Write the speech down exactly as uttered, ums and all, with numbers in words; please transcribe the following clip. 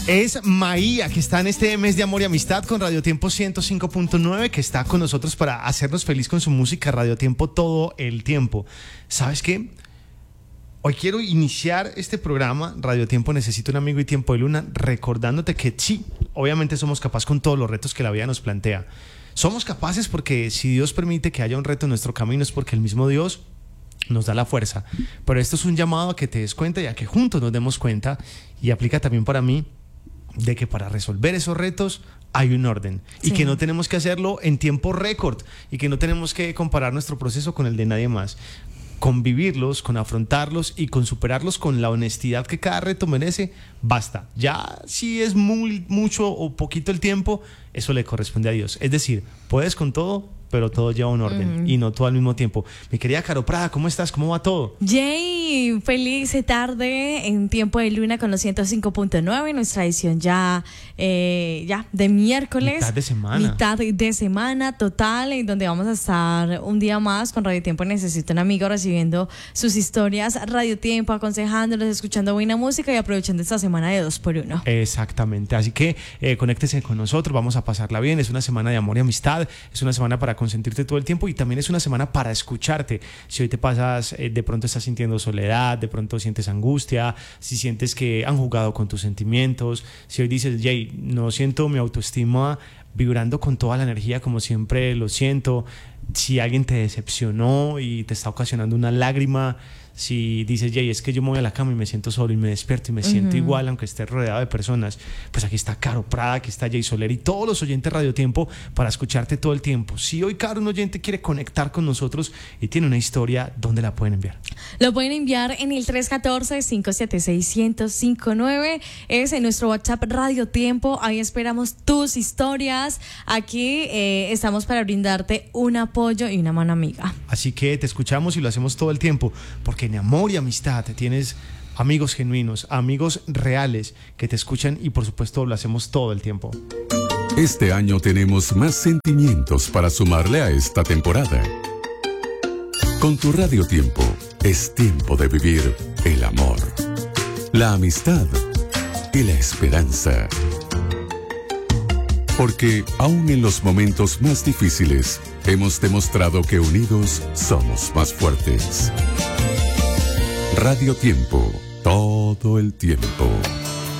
Es Maía, que está en este mes de amor y amistad con Radio Tiempo ciento cinco punto nueve, que está con nosotros para hacernos feliz con su música. Radio Tiempo todo el tiempo. ¿Sabes qué? Hoy quiero iniciar este programa, Radio Tiempo Necesito un Amigo y Tiempo de Luna, recordándote que sí, obviamente somos capaces con todos los retos que la vida nos plantea. Somos capaces porque si Dios permite que haya un reto en nuestro camino es porque el mismo Dios nos da la fuerza. Pero esto es un llamado a que te des cuenta y a que juntos nos demos cuenta, y aplica también para mí, de que para resolver esos retos hay un orden, sí, y que no tenemos que hacerlo en tiempo récord y que no tenemos que comparar nuestro proceso con el de nadie más. Con vivirlos, con afrontarlos y con superarlos con la honestidad que cada reto merece, basta. Ya si es muy, mucho o poquito el tiempo, eso le corresponde a Dios. Es decir, puedes con todo, pero todo lleva un orden, mm. y no todo al mismo tiempo. Mi querida Caro Prada, ¿cómo estás? ¿Cómo va todo? Jay, feliz tarde en Tiempo de Luna con los ciento cinco punto nueve, nuestra edición ya, eh, ya de miércoles. Mitad de semana. Mitad de semana total, en donde vamos a estar un día más con Radio Tiempo Necesito un Amigo, recibiendo sus historias, Radio Tiempo, aconsejándolos, escuchando buena música y aprovechando esta semana de dos por uno. Exactamente, así que eh, conéctese con nosotros, vamos a pasarla bien. Es una semana de amor y amistad, es una semana para consentirte todo el tiempo y también es una semana para escucharte. Si hoy te pasas, eh, de pronto estás sintiendo soledad, de pronto sientes angustia, si sientes que han jugado con tus sentimientos, si hoy dices, Jay, no siento mi autoestima vibrando con toda la energía como siempre lo siento, si alguien te decepcionó y te está ocasionando una lágrima, si dices, Jay, es que yo me voy a la cama y me siento solo y me despierto y me uh-huh. siento igual aunque esté rodeado de personas, pues aquí está Caro Prada, aquí está Jay Soler y todos los oyentes Radio Tiempo para escucharte todo el tiempo. Si hoy, Caro, un oyente quiere conectar con nosotros y tiene una historia, ¿dónde la pueden enviar? Lo pueden enviar en el tres uno cuatro, cinco siete seis, uno cero cinco nueve, es en nuestro WhatsApp Radio Tiempo. Ahí esperamos tus historias. Aquí eh, estamos para brindarte un apoyo y una mano amiga. Así que te escuchamos y lo hacemos todo el tiempo, porque en amor y amistad tienes amigos genuinos, amigos reales que te escuchan y por supuesto lo hacemos todo el tiempo. Este año tenemos más sentimientos para sumarle a esta temporada. Con tu Radio Tiempo es tiempo de vivir el amor, la amistad y la esperanza. Porque aún en los momentos más difíciles hemos demostrado que unidos somos más fuertes. Radio Tiempo, todo el tiempo.